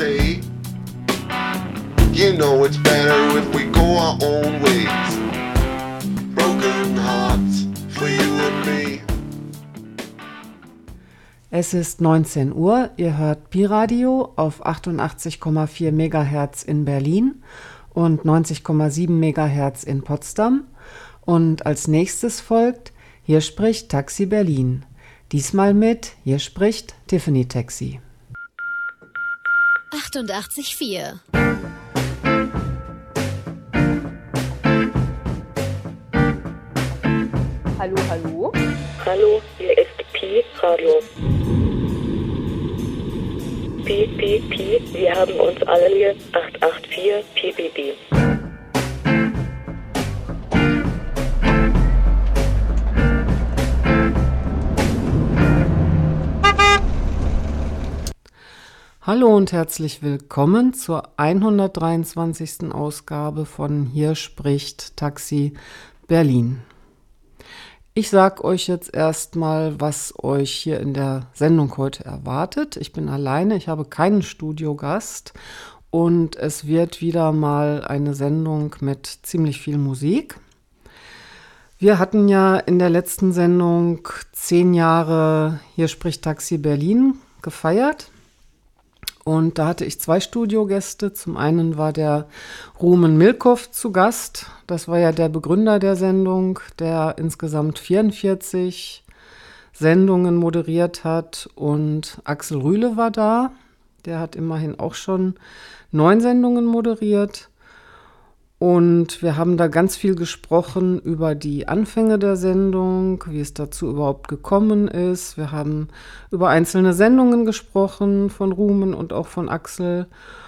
stay. You know it's better if we go our own ways. Broken hearts for you and me. Es ist 19 Uhr, ihr hört Pi-Radio auf 88,4 MHz in Berlin und 90,7 MHz in Potsdam. Und als nächstes folgt Hier spricht Taxi Berlin. Diesmal mit Hier spricht Tiffany Taxi. 88,4. Hallo, hallo. Hallo, hier ist Pi-Radio. Pi, wir haben uns alle hier 884 PBB. Hallo und herzlich willkommen zur 123. Ausgabe von Hier spricht Taxi Berlin. Ich sag euch jetzt erstmal, was euch hier in der Sendung heute erwartet. Ich bin alleine, ich habe keinen Studiogast und es wird wieder mal eine Sendung mit ziemlich viel Musik. Wir hatten ja in der letzten Sendung 10 Jahre Hier spricht Taxi Berlin gefeiert. Und da hatte ich 2 Studiogäste. Zum einen war der Rumen Milkov zu Gast. Das war ja der Begründer der Sendung, der insgesamt 44 Sendungen moderiert hat. Und Axel Rühle war da. Der hat immerhin auch schon 9 Sendungen moderiert. Und wir haben da ganz viel gesprochen über die Anfänge der Sendung, wie es dazu überhaupt gekommen ist. Wir haben über einzelne Sendungen gesprochen von Rumen und auch von Axel.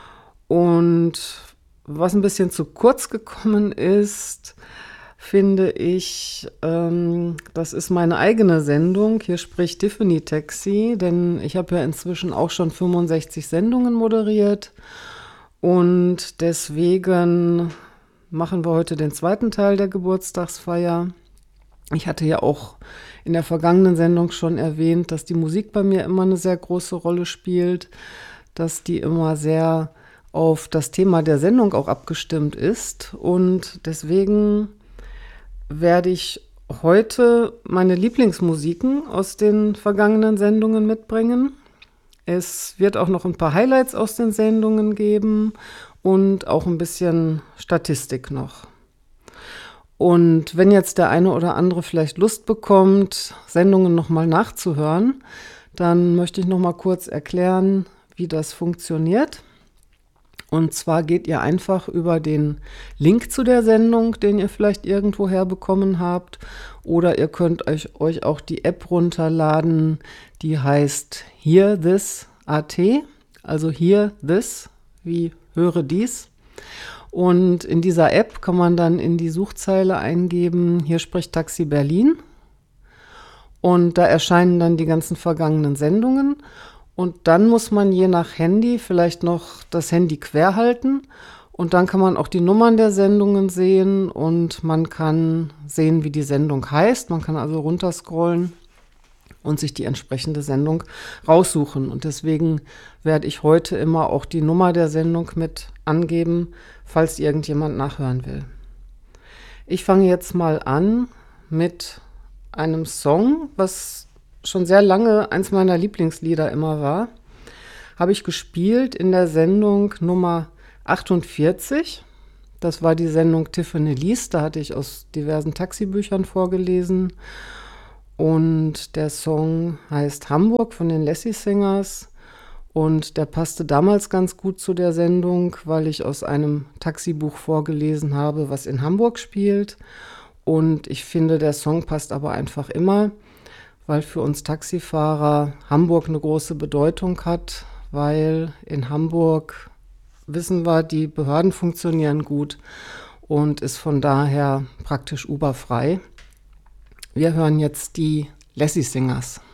Und was ein bisschen zu kurz gekommen ist, finde ich, das ist meine eigene Sendung. Hier spricht Tiffany Taxi, denn ich habe ja inzwischen auch schon 65 Sendungen moderiert. Und deswegen machen wir heute den zweiten Teil der Geburtstagsfeier. Ich hatte ja auch in der vergangenen Sendung schon erwähnt, dass die Musik bei mir immer eine sehr große Rolle spielt, dass die immer sehr auf das Thema der Sendung auch abgestimmt ist. Und deswegen werde ich heute meine Lieblingsmusiken aus den vergangenen Sendungen mitbringen. Es wird auch noch ein paar Highlights aus den Sendungen geben und auch ein bisschen Statistik noch. Und wenn jetzt der eine oder andere vielleicht Lust bekommt, Sendungen nochmal nachzuhören, dann möchte ich nochmal kurz erklären, wie das funktioniert. Und zwar geht ihr einfach über den Link zu der Sendung, den ihr vielleicht irgendwo herbekommen habt, oder ihr könnt euch auch die App runterladen, die heißt Hear This AT, also Hear This wie höre dies. Und in dieser App kann man dann in die Suchzeile eingeben, hier spricht Taxi Berlin. Und da erscheinen dann die ganzen vergangenen Sendungen. Und dann muss man je nach Handy vielleicht noch das Handy quer halten. Und dann kann man auch die Nummern der Sendungen sehen und man kann sehen, wie die Sendung heißt. Man kann also runterscrollen und sich die entsprechende Sendung raussuchen. Und deswegen werde ich heute immer auch die Nummer der Sendung mit angeben, falls irgendjemand nachhören will. Ich fange jetzt mal an mit einem Song, was schon sehr lange eins meiner Lieblingslieder immer war. Habe ich gespielt in der Sendung Nummer 48. Das war die Sendung Tiffany liest. Da hatte ich aus diversen Taxibüchern vorgelesen. Und der Song heißt Hamburg von den Lassie Singers und der passte damals ganz gut zu der Sendung, weil ich aus einem Taxibuch vorgelesen habe, was in Hamburg spielt. Und ich finde, der Song passt aber einfach immer, weil für uns Taxifahrer Hamburg eine große Bedeutung hat, weil in Hamburg, wissen wir, die Behörden funktionieren gut und ist von daher praktisch Uber-frei. Wir hören jetzt die Lassie Singers.